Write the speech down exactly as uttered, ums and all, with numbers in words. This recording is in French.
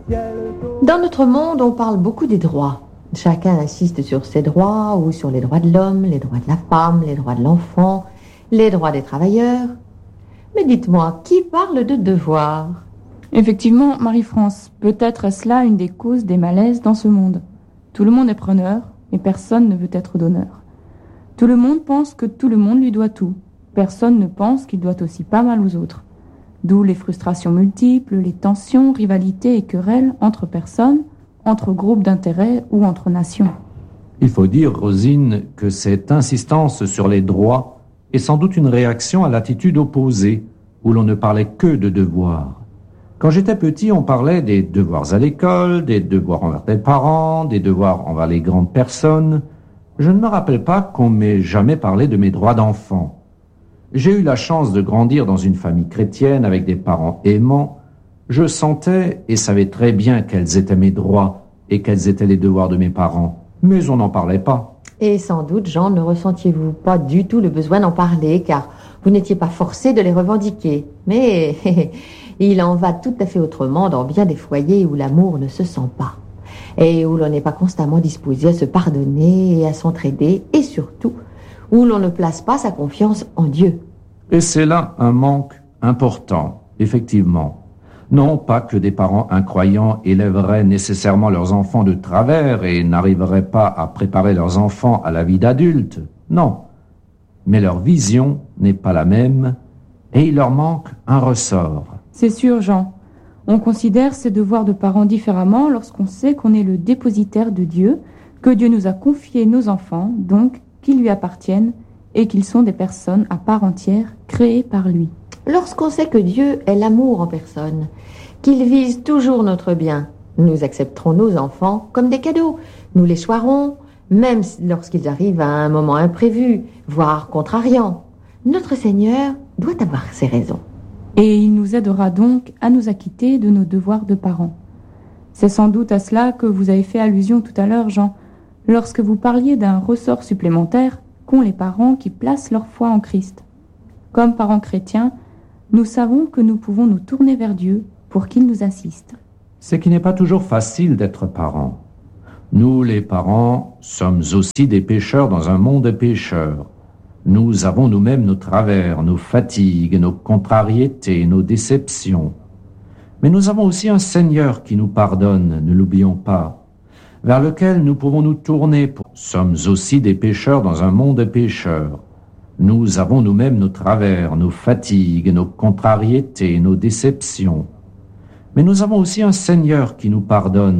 Dans notre monde, on parle beaucoup des droits. Chacun insiste sur ses droits ou sur les droits de l'homme, les droits de la femme, les droits de l'enfant, les droits des travailleurs. Mais dites-moi, qui parle de devoirs ? Effectivement, Marie-France, peut-être est-ce là une des causes des malaises dans ce monde. Tout le monde est preneur, et personne ne veut être donneur. Tout le monde pense que tout le monde lui doit tout. Personne ne pense qu'il doit aussi pas mal aux autres. D'où les frustrations multiples, les tensions, rivalités et querelles entre personnes, entre groupes d'intérêts ou entre nations. Il faut dire, Rosine, que cette insistance sur les droits est sans doute une réaction à l'attitude opposée, où l'on ne parlait que de devoirs. Quand j'étais petit, on parlait des devoirs à l'école, des devoirs envers les parents, des devoirs envers les grandes personnes. Je ne me rappelle pas qu'on m'ait jamais parlé de mes droits d'enfant. J'ai eu la chance de grandir dans une famille chrétienne avec des parents aimants. Je sentais et savais très bien quels étaient mes droits et quels étaient les devoirs de mes parents. Mais on n'en parlait pas. Et sans doute, Jean, ne ressentiez-vous pas du tout le besoin d'en parler, car vous n'étiez pas forcé de les revendiquer. Mais il en va tout à fait autrement dans bien des foyers où l'amour ne se sent pas, et où l'on n'est pas constamment disposé à se pardonner et à s'entraider, et surtout, où l'on ne place pas sa confiance en Dieu. Et c'est là un manque important, effectivement. Non pas que des parents incroyants élèveraient nécessairement leurs enfants de travers et n'arriveraient pas à préparer leurs enfants à la vie d'adulte, non. Mais leur vision n'est pas la même et il leur manque un ressort. C'est sûr, Jean. On considère ses devoirs de parents différemment lorsqu'on sait qu'on est le dépositaire de Dieu, que Dieu nous a confié nos enfants, donc qu'ils lui appartiennent et qu'ils sont des personnes à part entière créées par lui. Lorsqu'on sait que Dieu est l'amour en personne, qu'il vise toujours notre bien, nous accepterons nos enfants comme des cadeaux. Nous les choirons, même lorsqu'ils arrivent à un moment imprévu, voire contrariant. Notre Seigneur doit avoir ses raisons. Et il nous aidera donc à nous acquitter de nos devoirs de parents. C'est sans doute à cela que vous avez fait allusion tout à l'heure, Jean, lorsque vous parliez d'un ressort supplémentaire qu'ont les parents qui placent leur foi en Christ. Comme parents chrétiens, nous savons que nous pouvons nous tourner vers Dieu pour qu'il nous assiste. C'est qu'il n'est pas toujours facile d'être parent. Nous, les parents, sommes aussi des pécheurs dans un monde de pécheurs. Nous avons nous-mêmes nos travers, nos fatigues, nos contrariétés, nos déceptions. Mais nous avons aussi un Seigneur qui nous pardonne, ne l'oublions pas, vers lequel nous pouvons nous tourner. Pour... Nous sommes aussi des pécheurs dans un monde de pécheurs. Nous avons nous-mêmes nos travers, nos fatigues, nos contrariétés, nos déceptions. Mais nous avons aussi un Seigneur qui nous pardonne,